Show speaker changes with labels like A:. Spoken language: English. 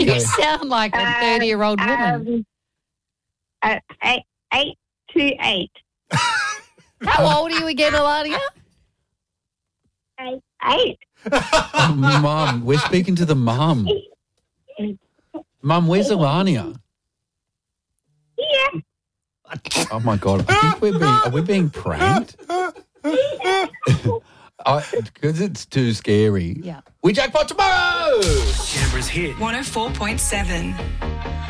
A: You sound like a 30-year-old woman.
B: 828.
A: How old are you again, Alania?
B: 8.
C: Oh, Mum, we're speaking to the mum. Mum, where's Alania?
B: Yeah.
C: Oh, my God. I think are we being pranked? Because it's too scary.
A: Yeah.
C: We jackpot tomorrow!
D: Canberra's hit.
E: 104.7.